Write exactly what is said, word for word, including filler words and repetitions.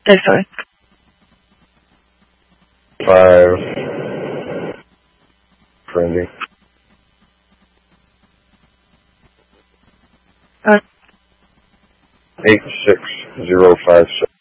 Yes, sorry. Five. Friendly. Uh, Eight six zero five six.